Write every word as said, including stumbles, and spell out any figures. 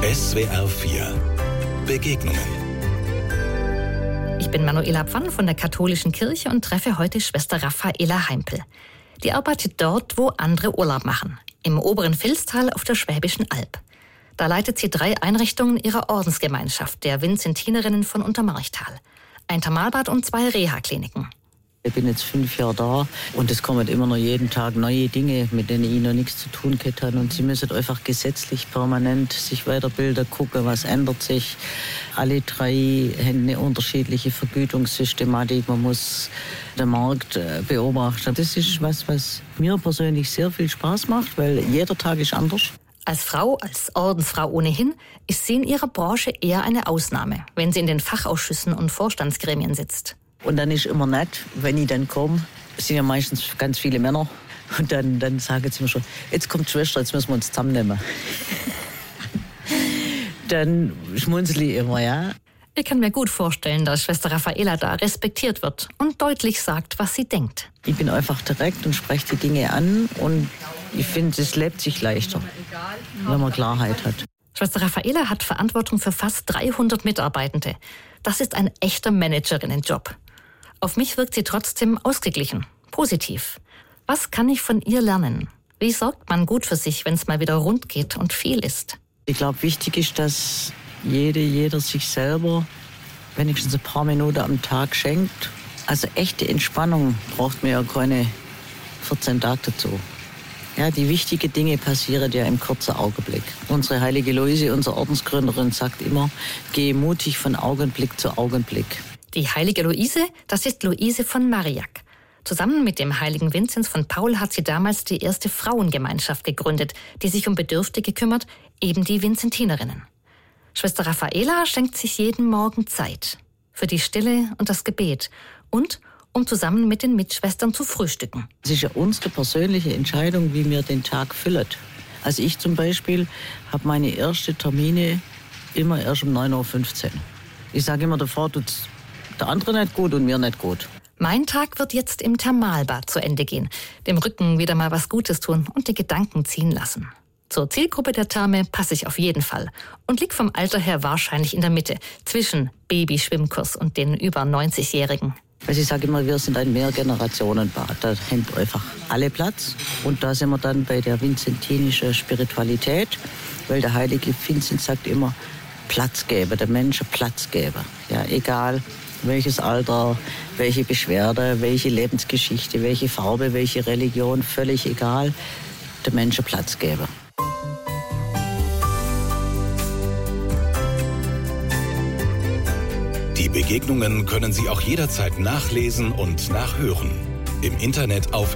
S W R vier Begegnungen. Ich bin Manuela Pfann von der Katholischen Kirche und treffe heute Schwester Raffaela Heimpel. Die arbeitet dort, wo andere Urlaub machen, im oberen Vilstal auf der Schwäbischen Alb. Da leitet sie drei Einrichtungen ihrer Ordensgemeinschaft, der Vinzentinerinnen von Untermarchtal. Ein Thermalbad und zwei Reha-Kliniken. Ich bin jetzt fünf Jahre da und es kommen immer noch jeden Tag neue Dinge, mit denen ich noch nichts zu tun gehabt habe. Und sie müssen einfach gesetzlich permanent sich weiterbilden, gucken, was ändert sich. Alle drei haben eine unterschiedliche Vergütungssystematik. Man muss den Markt beobachten. Das ist was, was mir persönlich sehr viel Spaß macht, weil jeder Tag ist anders. Als Frau, als Ordensfrau ohnehin, ist sie in ihrer Branche eher eine Ausnahme, wenn sie in den Fachausschüssen und Vorstandsgremien sitzt. Und dann ist immer nett, wenn ich dann komme, es sind ja meistens ganz viele Männer, und dann, dann sagen sie mir schon, jetzt kommt die Schwester, jetzt müssen wir uns zusammennehmen. Dann schmunzle ich immer, ja. Ich kann mir gut vorstellen, dass Schwester Raffaela da respektiert wird und deutlich sagt, was sie denkt. Ich bin einfach direkt und spreche die Dinge an und ich finde, es lebt sich leichter, wenn man Klarheit hat. Schwester Raffaela hat Verantwortung für fast dreihundert Mitarbeitende. Das ist ein echter Managerinnenjob. Auf mich wirkt sie trotzdem ausgeglichen, positiv. Was kann ich von ihr lernen? Wie sorgt man gut für sich, wenn es mal wieder rund geht und viel ist? Ich glaube, wichtig ist, dass jede, jeder sich selber wenigstens ein paar Minuten am Tag schenkt. Also echte Entspannung braucht man ja keine vierzehn Tage dazu. Ja, die wichtigen Dinge passieren ja im kurzen Augenblick. Unsere heilige Luise, unsere Ordensgründerin, sagt immer, gehe mutig von Augenblick zu Augenblick. Die heilige Luise, das ist Luise von Marillac. Zusammen mit dem heiligen Vinzenz von Paul hat sie damals die erste Frauengemeinschaft gegründet, die sich um Bedürftige kümmert, eben die Vinzentinerinnen. Schwester Raffaela schenkt sich jeden Morgen Zeit für die Stille und das Gebet und um zusammen mit den Mitschwestern zu frühstücken. Es ist ja unsere persönliche Entscheidung, wie wir den Tag füllen. Also ich zum Beispiel habe meine ersten Termine immer erst um neun Uhr fünfzehn. Ich sage immer, davor tut's der andere nicht gut und mir nicht gut. Mein Tag wird jetzt im Thermalbad zu Ende gehen, dem Rücken wieder mal was Gutes tun und die Gedanken ziehen lassen. Zur Zielgruppe der Therme passe ich auf jeden Fall und lieg vom Alter her wahrscheinlich in der Mitte, zwischen Babyschwimmkurs und den über neunzigjährigen. Also ich sage immer, wir sind ein Mehrgenerationenbad. Da haben einfach alle Platz. Und da sind wir dann bei der vinzentinischen Spiritualität, weil der heilige Vinzenz sagt immer, Platz geben, der Menschen Platz geben. Ja, egal welches Alter, welche Beschwerde, welche Lebensgeschichte, welche Farbe, welche Religion, völlig egal, der Menschen Platz geben. Die Begegnungen können Sie auch jederzeit nachlesen und nachhören. Im Internet auf